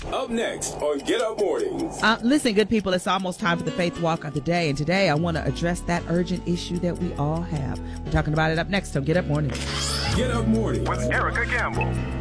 Up next on Get Up Mornings. Listen, good people, it's almost time for the Faith Walk of the Day. And today I want to address that urgent issue that we all have. We're talking about it up next on Get Up Mornings. Get Up Mornings with Erica Campbell.